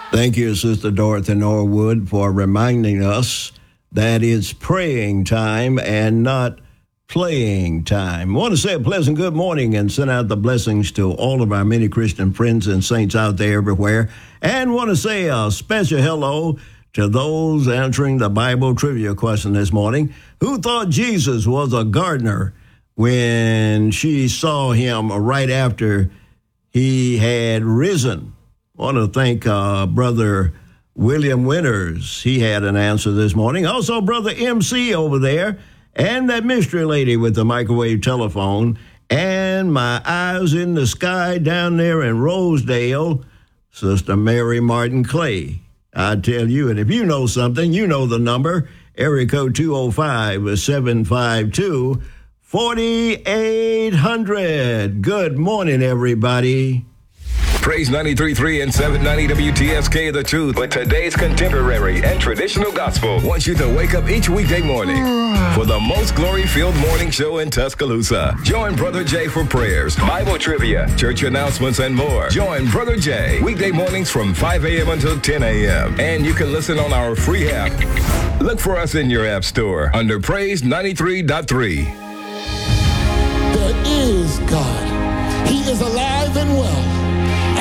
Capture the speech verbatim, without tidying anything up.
Thank you, Sister Dorothy Norwood, for reminding us that it's praying time and not playing time. I want to say a pleasant good morning and send out the blessings to all of our many Christian friends and saints out there everywhere. And want to say a special hello to those answering the Bible trivia question this morning. Who thought Jesus was a gardener when she saw him right after he had risen? I want to thank uh, Brother William Winters. He had an answer this morning. Also, Brother M C over there, and that mystery lady with the microwave telephone, and my eyes in the sky down there in Rosedale, Sister Mary Martin Clay. I tell you, and if you know something, you know the number, area code two oh five, seven five two, four eight hundred. Good morning, everybody. Praise ninety-three point three and seven ninety W T S K The Truth with today's contemporary and traditional gospel wants you to wake up each weekday morning for the most glory-filled morning show in Tuscaloosa. Join Brother Jay for prayers, Bible trivia, church announcements, and more. Join Brother Jay weekday mornings from five a.m. until ten a.m. And you can listen on our free app. Look for us in your app store under Praise ninety-three point three. There is God. He is alive and well.